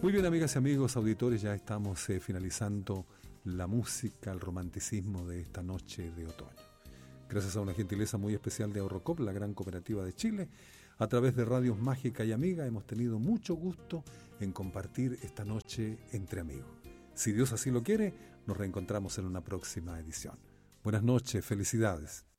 Muy bien, amigas y amigos, auditores, ya estamos finalizando la música, el romanticismo de esta noche de otoño. Gracias a una gentileza muy especial de Ahorrocop, la gran cooperativa de Chile, a través de Radios Mágica y Amiga, hemos tenido mucho gusto en compartir esta noche entre amigos. Si Dios así lo quiere, nos reencontramos en una próxima edición. Buenas noches, felicidades.